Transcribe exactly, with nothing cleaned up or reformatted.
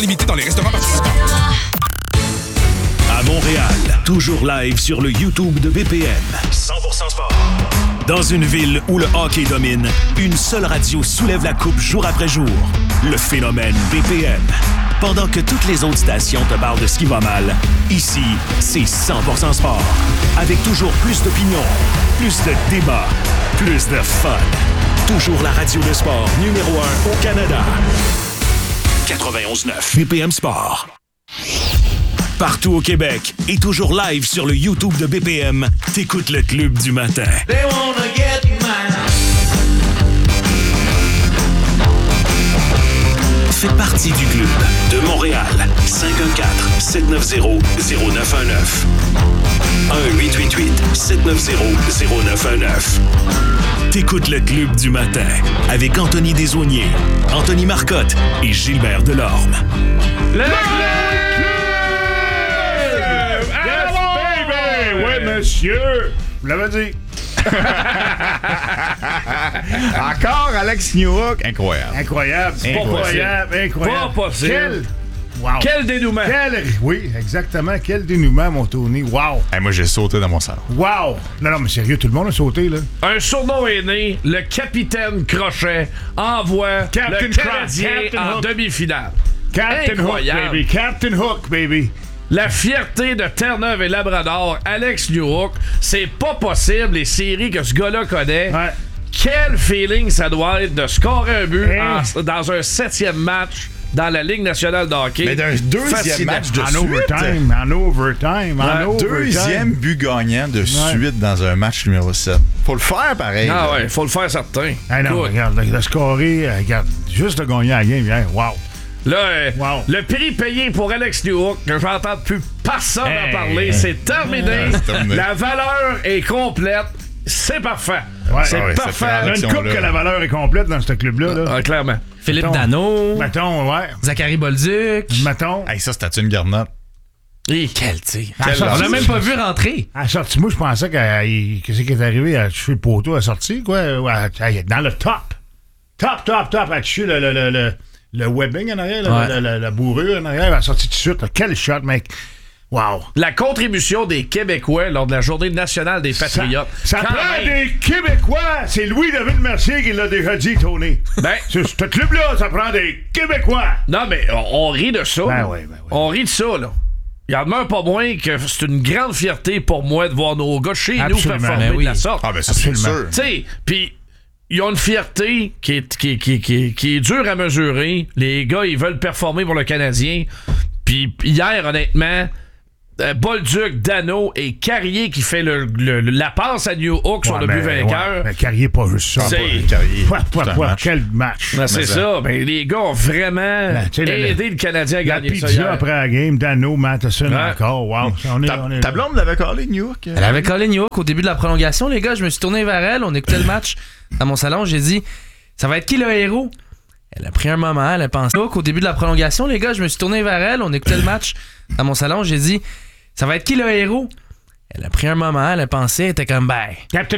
Limité dans les restaurants participants. À Montréal, toujours live sur le YouTube de B P M. cent pour cent sport. Dans une ville où le hockey domine, une seule radio soulève la coupe jour après jour. Le phénomène B P M. Pendant que toutes les autres stations te parlent de ce qui va mal, ici, c'est cent pour cent sport. Avec toujours plus d'opinions, plus de débats, plus de fun. Toujours la radio de sport numéro un au Canada. quatre-vingt-onze neuf B P M Sport. Partout au Québec et toujours live sur le YouTube de B P M, t'écoutes le Club du matin. They wanna get mine. Fais partie du club de Montréal. cinq un quatre, sept neuf zéro, zéro neuf un neuf. un huit huit huit, sept neuf zéro, zéro neuf un neuf. T'écoutes le Club du matin avec Anthony Desaulniers, Anthony Marcotte et Gilbert Delorme. Le Yes, baby! Oui, monsieur! Vous l'avez dit. Encore Alex Newhook. Incroyable. Incroyable. C'est pas incroyable. Incroyable. Pas possible. Quel... Wow. Quel dénouement. Quel... Oui, exactement. Quel dénouement, mon Tony. Wow. Hey, moi, j'ai sauté dans mon salon. Wow. Non, non, mais sérieux, tout le monde a sauté, là. Un surnom est né. Le capitaine Crochet envoie Captain le Canadien Captain en Hook. demi-finale. Captain Incroyable. Hook, baby. Captain Hook, baby. La fierté de Terre-Neuve et Labrador, Alex Newhook, c'est pas possible, les séries que ce gars-là connaît. Ouais. Quel feeling ça doit être de scorer un but Hein? en- dans un septième match dans la Ligue nationale de hockey. Mais d'un deuxième Fascinant. match de En suite. overtime, en overtime, en Ouais, overtime. Deuxième but gagnant de suite dans un match numéro sept. Faut le faire pareil. Ah là. ouais, faut le faire certain. Ah non, Écoute, regarde, le, le scoré, euh, regarde, juste de gagner la game, hein, wow. là, euh, Wow. le prix payé pour Alex Newhook, que j'entends plus personne Hey. en parler, c'est terminé. c'est terminé. La valeur est complète. C'est parfait. Ouais, c'est ouais, parfait. cette Il y a une coupe Action-là. que la valeur est complète dans ce club-là. Là. Ah, clairement. Philippe Mettons. Dano, Mettons, ouais. Zachary Bolduc. Mettons. Hey, ça, c'était une garnotte. Et Quel tir. Ah, On ça, l'a même pas vu rentrer. À la sortie, moi, je pensais qu'elle- qu'est-ce qui est arrivé à toucher le poteau à la sortie, quoi. Ouais, elle est dans le top. Top, top, top. Elle a touché le, le, le, le, le webbing en arrière, Ouais. le, le, le- la bourrure en arrière. Elle a sorti tout de suite. Là. Quel shot, mec. Wow. la contribution des Québécois lors de la Journée nationale des Patriotes. Ça, ça Quand prend même. des Québécois. C'est Louis-David Mercier qui l'a déjà dit, Tony. Ben, Sur ce club-là, ça prend des Québécois. non, mais on, on rit de ça. Ben là. oui, ben oui. On rit de ça, là. Il en demeure pas moins que c'est une grande fierté pour moi de voir nos gars chez Absolument. nous performer Ben oui. de la sorte. Ah, ben ça, c'est Absolument. sûr. Tu sais, puis ils ont une fierté qui est, qui, qui, qui, qui est dure à mesurer. Les gars, ils veulent performer pour le Canadien. Puis hier, honnêtement, euh, Bolduc, Dano et Carrier qui fait le, le- la passe à Newhook sur Ouais, le mais, but vainqueur. ouais, mais Carrier, pas juste ça. C'est- pas- Carrier. Quoi, Tout quoi, un quoi, match. quel match. Ben, c'est Mais ça. Ben, les gars ont vraiment Ben, tu sais, le- aidé le Canadien à La gagner ça pizza hier. après la game, Dano, Matheson Ouais. encore. Wow. On est, Ta, on est ta blonde l'avait collé, Newhook? Elle avait collé Newhook au début de la prolongation, les gars. Je me suis tourné vers elle. On écoutait le match dans mon salon. J'ai dit, ça va être qui le héros? Elle a pris un moment. Elle a pensé. Newhook au début de la prolongation, les gars. Je me suis tourné vers elle. On écoutait le match dans mon salon. J'ai dit, ça va être qui le héros? Elle a pris un moment. Elle a pensé. Elle était comme, ben. Captain